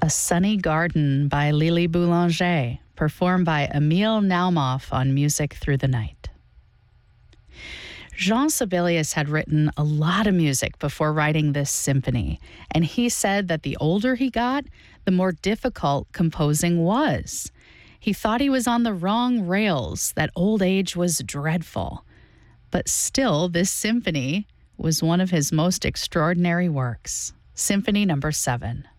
Sunny Garden by Lily Boulanger, performed by Emile Naumoff on Music Through the Night. Jean Sibelius had written a lot of music before writing this symphony, and he said that the older he got, the more difficult composing was. He thought he was on the wrong rails, that old age was dreadful. But still, this symphony was one of his most extraordinary works. Symphony Number 7.